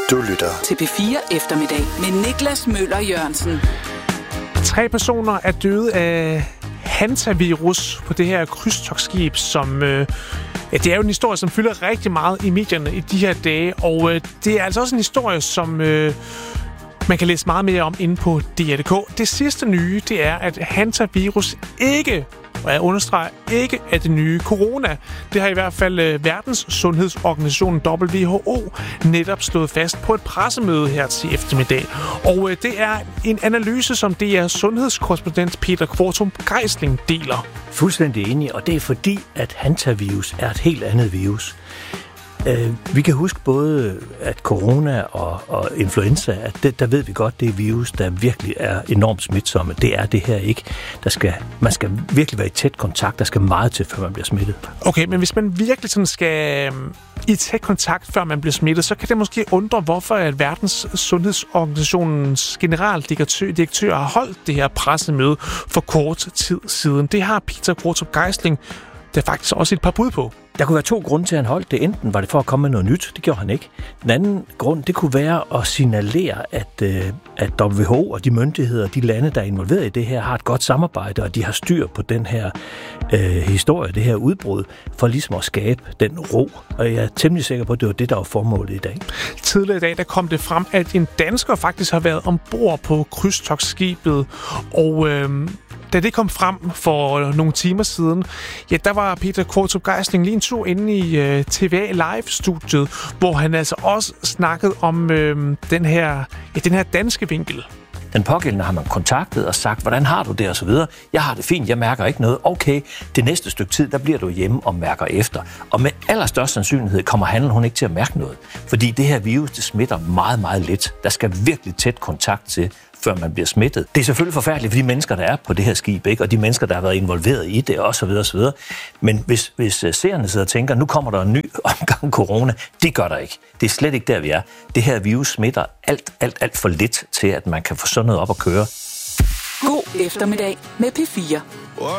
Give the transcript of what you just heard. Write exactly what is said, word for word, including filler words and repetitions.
Du lytter til P fire Eftermiddag med Niklas Møller Jørgensen. Tre personer er døde af hantavirus på det her krydstogtskib, som øh, ja, det er jo en historie, som fylder rigtig meget i medierne i de her dage, og øh, det er altså også en historie, som øh, man kan læse meget mere om inde på D R punktum d k. Det sidste nye, det er, at hantavirus ikke, og jeg understreger ikke, at det nye corona. Det har i hvert fald øh, Verdens Sundhedsorganisation W H O netop slået fast på et pressemøde her til eftermiddag. Og øh, det er en analyse, som D R's sundhedskorrespondent Peter Qvortrup Geisling deler. Fuldstændig enig, og det er fordi, at hantavirus er et helt andet virus. Vi kan huske både, at corona og, og influenza, at det, der ved vi godt, det er virus, der virkelig er enormt smitsomme. Det er det her ikke. Der skal, man skal virkelig være i tæt kontakt. Der skal meget til, før man bliver smittet. Okay, men hvis man virkelig sådan skal i tæt kontakt, før man bliver smittet, så kan det måske undre, hvorfor at Verdens Sundhedsorganisationens generaldirektør direktør har holdt det her pressemøde for kort tid siden. Det har Peter Qvortrup Geisling der er faktisk også et par bud på. Der kunne være to grunde til, at han holdt det. Enten var det for at komme med noget nyt, det gjorde han ikke. Den anden grund, det kunne være at signalere, at, at W H O og de myndigheder, de lande, der er involveret i det her, har et godt samarbejde, og de har styr på den her øh, historie, det her udbrud, for ligesom at skabe den ro. Og jeg er temmelig sikker på, at det var det, der var formålet i dag. Tidligere i dag, der kom det frem, at en dansker faktisk har været ombord på krydstogtskibet, og øh, da det kom frem for nogle timer siden, ja, der var Peter Qvortrup Geisling lige en tur inde i uh, T V A Live-studiet, hvor han altså også snakkede om øh, den her, ja, den her danske vinkel. Den pågældende har man kontaktet og sagt, hvordan har du det og så videre. Jeg har det fint, jeg mærker ikke noget. Okay, det næste stykke tid, der bliver du hjemme og mærker efter. Og med allerstørst sandsynlighed kommer han eller hun ikke til at mærke noget. Fordi det her virus, det smitter meget, meget let. Der skal virkelig tæt kontakt til, før man bliver smittet. Det er selvfølgelig forfærdeligt for de mennesker, der er på det her skib, ikke? Og de mennesker, der har været involveret i det, og så videre, og så videre. Men hvis, hvis seerne sidder og tænker, nu kommer der en ny omgang corona, det gør der ikke. Det er slet ikke der, vi er. Det her virus smitter alt, alt, alt for lidt til, at man kan få sådan noget op at køre. God eftermiddag med P fire.